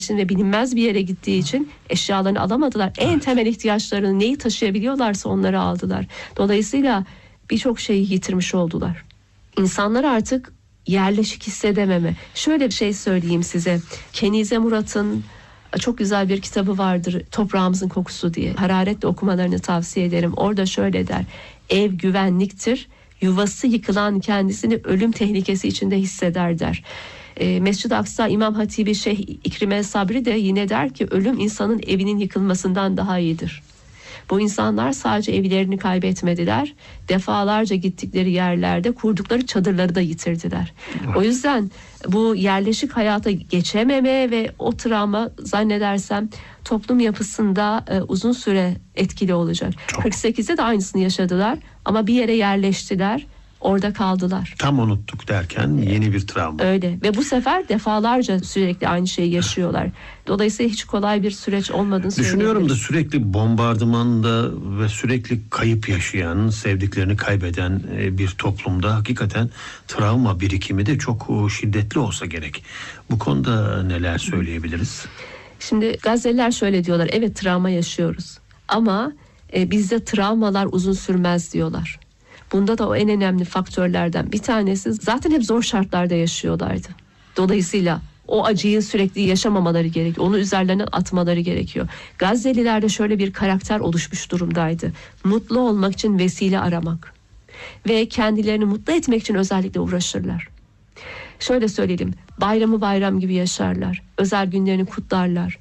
ve bilinmez bir yere gittiği için eşyalarını alamadılar. En temel ihtiyaçlarını, neyi taşıyabiliyorlarsa onları aldılar. Dolayısıyla birçok şeyi yitirmiş oldular. İnsanlar artık yerleşik hissedememe. Şöyle bir şey söyleyeyim size. Kenize Murat'ın çok güzel bir kitabı vardır, Toprağımızın Kokusu diye. Hararetle okumalarını tavsiye ederim. Orada şöyle der: ev güvenliktir, yuvası yıkılan kendisini ölüm tehlikesi içinde hisseder der. Mescid-i Aksa İmam Hatibi Şeyh İkrime Sabri de yine der ki ölüm insanın evinin yıkılmasından daha iyidir. Bu insanlar sadece evlerini kaybetmediler, defalarca gittikleri yerlerde kurdukları çadırları da yitirdiler. O yüzden bu yerleşik hayata geçememe ve o travma zannedersem toplum yapısında uzun süre etkili olacak. 48'de de aynısını yaşadılar ama bir yere yerleştiler. Orada kaldılar. Tam unuttuk derken yeni bir travma. Öyle ve bu sefer defalarca sürekli aynı şeyi yaşıyorlar. Dolayısıyla hiç kolay bir süreç olmadığını düşünüyorum da sürekli bombardımanda ve sürekli kayıp yaşayan, sevdiklerini kaybeden bir toplumda hakikaten travma birikimi de çok şiddetli olsa gerek. Bu konuda neler söyleyebiliriz? Şimdi Gazze'liler şöyle diyorlar: evet travma yaşıyoruz ama bizde travmalar uzun sürmez diyorlar. Bunda da o en önemli faktörlerden bir tanesi, zaten hep zor şartlarda yaşıyorlardı. Dolayısıyla o acıyı sürekli yaşamamaları gerekiyor. Onu üzerlerine atmaları gerekiyor. Gazze'lilerde şöyle bir karakter oluşmuş durumdaydı. Mutlu olmak için vesile aramak. Ve kendilerini mutlu etmek için özellikle uğraşırlar. Şöyle söyleyelim, bayramı bayram gibi yaşarlar. Özel günlerini kutlarlar.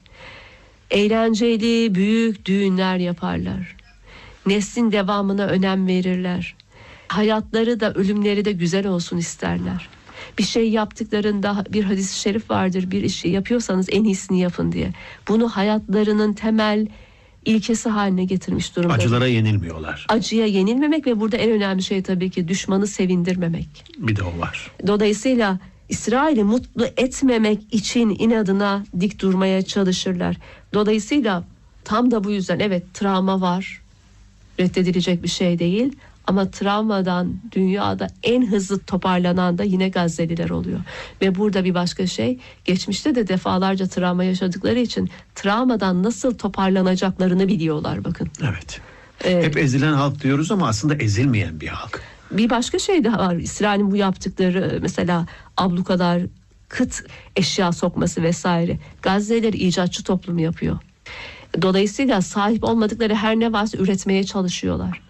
Eğlenceli, büyük düğünler yaparlar. Neslin devamına önem verirler. Hayatları da ölümleri de güzel olsun isterler. Bir şey yaptıklarında bir hadis-i şerif vardır: bir işi yapıyorsanız en iyisini yapın diye. Bunu hayatlarının temel ilkesi haline getirmiş durumda. Acılara yenilmiyorlar. Acıya yenilmemek ve burada en önemli şey tabii ki düşmanı sevindirmemek. Bir de o var. Dolayısıyla İsrail'i mutlu etmemek için inadına dik durmaya çalışırlar. Dolayısıyla tam da bu yüzden evet travma var. Reddedilecek bir şey değil. Ama travmadan dünyada en hızlı toparlanan da yine Gazze'liler oluyor. Ve burada bir başka şey, geçmişte de defalarca travma yaşadıkları için travmadan nasıl toparlanacaklarını biliyorlar bakın. Evet. Hep ezilen halk diyoruz ama aslında ezilmeyen bir halk. Bir başka şey daha var. İsrail'in bu yaptıkları, mesela ablukalar, kıt eşya sokması vesaire. Gazze'liler icatçı toplum yapıyor. Dolayısıyla sahip olmadıkları her ne varsa üretmeye çalışıyorlar.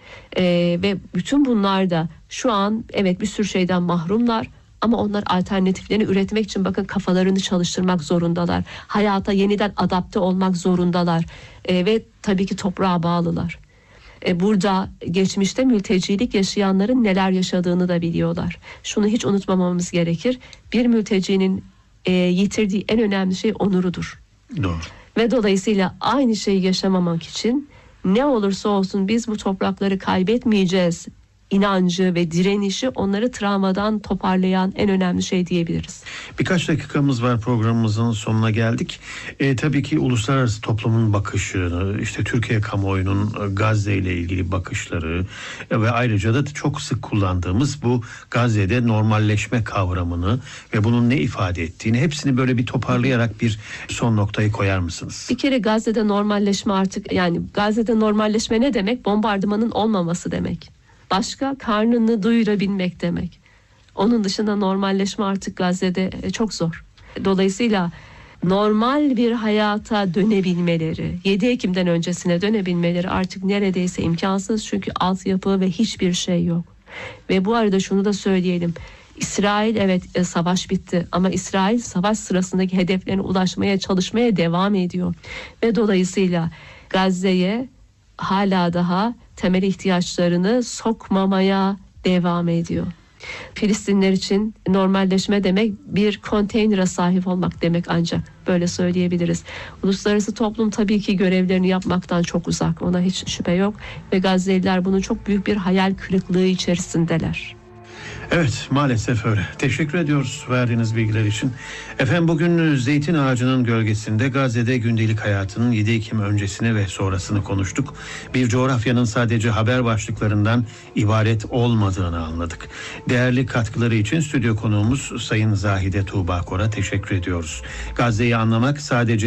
Ve bütün bunlar da şu an evet bir sürü şeyden mahrumlar ama onlar alternatiflerini üretmek için bakın kafalarını çalıştırmak zorundalar. Hayata yeniden adapte olmak zorundalar. Ve tabii ki toprağa bağlılar. Burada geçmişte mültecilik yaşayanların neler yaşadığını da biliyorlar. Şunu hiç unutmamamız gerekir. Bir mültecinin yitirdiği en önemli şey onurudur. Doğru. Ve dolayısıyla aynı şeyi yaşamamak için ne olursa olsun biz bu toprakları kaybetmeyeceğiz inancı ve direnişi onları travmadan toparlayan en önemli şey diyebiliriz. Birkaç dakikamız var, programımızın sonuna geldik. Tabii ki uluslararası toplumun bakışı, işte Türkiye kamuoyunun Gazze ile ilgili bakışları ve ayrıca da çok sık kullandığımız bu Gazze'de normalleşme kavramını ve bunun ne ifade ettiğini, hepsini böyle bir toparlayarak bir son noktayı koyar mısınız? Bir kere Gazze'de normalleşme artık, yani Gazze'de normalleşme ne demek? Bombardımanın olmaması demek. Başka, karnını doyurabilmek demek. Onun dışında normalleşme artık Gazze'de çok zor. Dolayısıyla normal bir hayata dönebilmeleri, 7 Ekim'den öncesine dönebilmeleri artık neredeyse imkansız. Çünkü altyapı ve hiçbir şey yok. Ve bu arada şunu da söyleyelim. İsrail evet savaş bitti ama İsrail savaş sırasındaki hedeflerine ulaşmaya çalışmaya devam ediyor. Ve dolayısıyla Gazze'ye hala daha temel ihtiyaçlarını sokmamaya devam ediyor. Filistinler için normalleşme demek bir konteynere sahip olmak demek, ancak böyle söyleyebiliriz. Uluslararası toplum tabii ki görevlerini yapmaktan çok uzak, ona hiç şüphe yok ve Gazze'liler bunun çok büyük bir hayal kırıklığı içerisindeler. Evet, maalesef öyle. Teşekkür ediyoruz verdiğiniz bilgiler için. Efendim, bugün zeytin ağacının gölgesinde Gazze'de gündelik hayatının 7 Ekim öncesini ve sonrasını konuştuk. Bir coğrafyanın sadece haber başlıklarından ibaret olmadığını anladık. Değerli katkıları için stüdyo konuğumuz Sayın Zahide Tuğba Kor'a teşekkür ediyoruz. Gazze'yi anlamak sadece